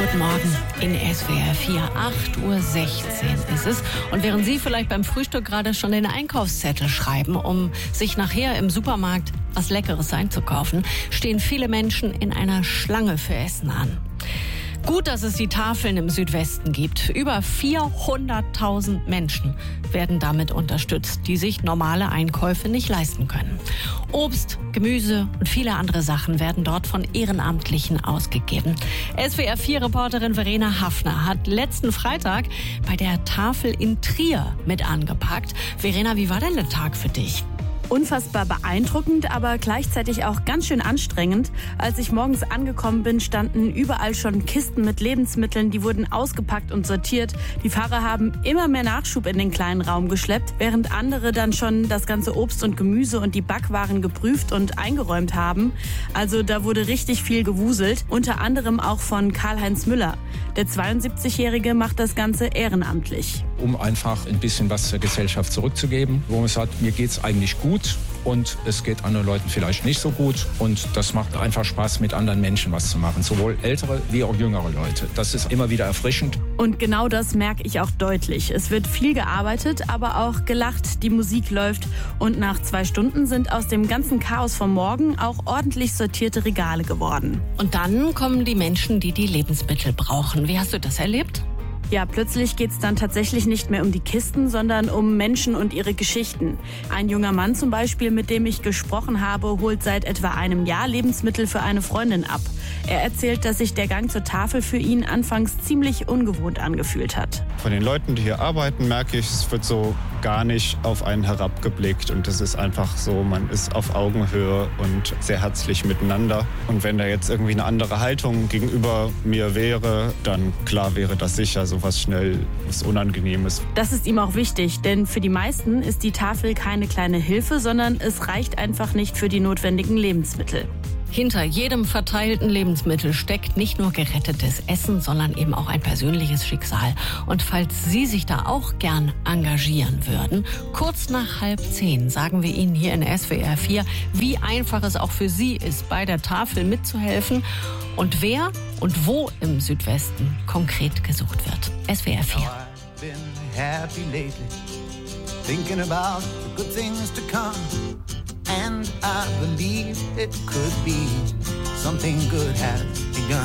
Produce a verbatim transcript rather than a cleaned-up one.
Guten Morgen in S W R vier, acht Uhr sechzehn ist es. Und während Sie vielleicht beim Frühstück gerade schon den Einkaufszettel schreiben, um sich nachher im Supermarkt was Leckeres einzukaufen, stehen viele Menschen in einer Schlange für Essen an. Gut, dass es die Tafeln im Südwesten gibt. Über vierhunderttausend Menschen werden damit unterstützt, die sich normale Einkäufe nicht leisten können. Obst, Gemüse und viele andere Sachen werden dort von Ehrenamtlichen ausgegeben. S W R vier Reporterin Verena Haffner hat letzten Freitag bei der Tafel in Trier mit angepackt. Verena, wie war denn der Tag für dich? Unfassbar beeindruckend, aber gleichzeitig auch ganz schön anstrengend. Als ich morgens angekommen bin, standen überall schon Kisten mit Lebensmitteln, die wurden ausgepackt und sortiert. Die Fahrer haben immer mehr Nachschub in den kleinen Raum geschleppt, während andere dann schon das ganze Obst und Gemüse und die Backwaren geprüft und eingeräumt haben. Also da wurde richtig viel gewuselt, unter anderem auch von Karl-Heinz Müller. Der zweiundsiebzigjährige macht das Ganze ehrenamtlich. Um einfach ein bisschen was zur Gesellschaft zurückzugeben, wo man sagt, mir geht's eigentlich gut und es geht anderen Leuten vielleicht nicht so gut. Und das macht einfach Spaß, mit anderen Menschen was zu machen, sowohl ältere wie auch jüngere Leute. Das ist immer wieder erfrischend. Und genau das merke ich auch deutlich. Es wird viel gearbeitet, aber auch gelacht, die Musik läuft. Und nach zwei Stunden sind aus dem ganzen Chaos vom Morgen auch ordentlich sortierte Regale geworden. Und dann kommen die Menschen, die die Lebensmittel brauchen. Wie hast du das erlebt? Ja, plötzlich geht's dann tatsächlich nicht mehr um die Kisten, sondern um Menschen und ihre Geschichten. Ein junger Mann zum Beispiel, mit dem ich gesprochen habe, holt seit etwa einem Jahr Lebensmittel für eine Freundin ab. Er erzählt, dass sich der Gang zur Tafel für ihn anfangs ziemlich ungewohnt angefühlt hat. Von den Leuten, die hier arbeiten, merke ich, es wird so gar nicht auf einen herabgeblickt. Und es ist einfach so, man ist auf Augenhöhe und sehr herzlich miteinander. Und wenn da jetzt irgendwie eine andere Haltung gegenüber mir wäre, dann klar wäre das sicher so was schnell was Unangenehmes. Das ist ihm auch wichtig, denn für die meisten ist die Tafel keine kleine Hilfe, sondern es reicht einfach nicht für die notwendigen Lebensmittel. Hinter jedem verteilten Lebensmittel steckt nicht nur gerettetes Essen, sondern eben auch ein persönliches Schicksal. Und falls Sie sich da auch gern engagieren würden, kurz nach halb zehn sagen wir Ihnen hier in S W R vier, wie einfach es auch für Sie ist, bei der Tafel mitzuhelfen und wer und wo im Südwesten konkret gesucht wird. S W R vier. And I believe it could be something good has begun.